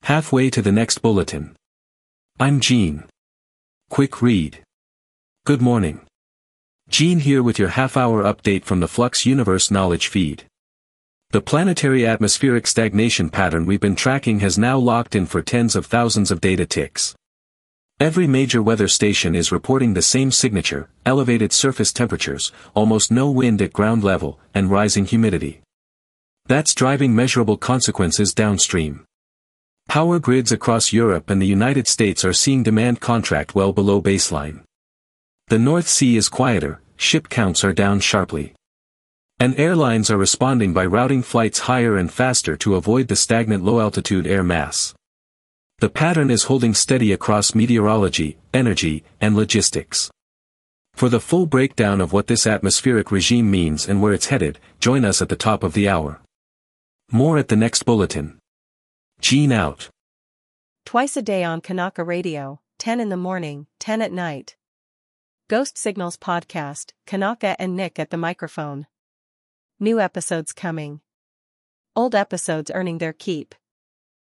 Halfway to the next bulletin. I'm Gene. Quick read. Good morning. Gene here with your half-hour update from the Flux Universe Knowledge Feed. The planetary atmospheric stagnation pattern we've been tracking has now locked in for tens of thousands of data ticks. Every major weather station is reporting the same signature: elevated surface temperatures, almost no wind at ground level, and rising humidity. That's driving measurable consequences downstream. Power grids across Europe and the United States are seeing demand contract well below baseline. The North Sea is quieter, ship counts are down sharply. And airlines are responding by routing flights higher and faster to avoid the stagnant low-altitude air mass. The pattern is holding steady across meteorology, energy, and logistics. For the full breakdown of what this atmospheric regime means and where it's headed, join us at the top of the hour. More at the next bulletin. Gene out. Twice a day on Kanaka Radio, 10 in the morning, 10 at night. Ghost Signals Podcast, Kanaka and Nick at the microphone. New episodes coming. Old episodes earning their keep.